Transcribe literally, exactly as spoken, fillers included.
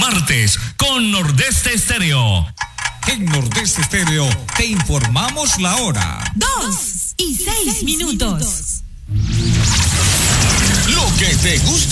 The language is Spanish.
martes con Nordeste Estéreo. En Nordeste Estéreo te informamos la hora. Dos y seis minutos. Lo que te gusta.